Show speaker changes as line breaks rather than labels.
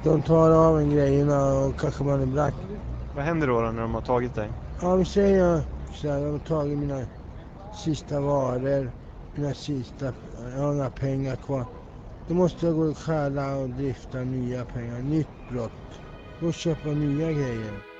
De tar av en grejerna och kanske man är brack.
Vad händer då när de har tagit dig?
Ja, vi säger så här, de har tagit mina sista varor, jag har några pengar kvar. Då måste jag gå och stjäla och drifta nya pengar, nytt brott. Och köpa nya grejer.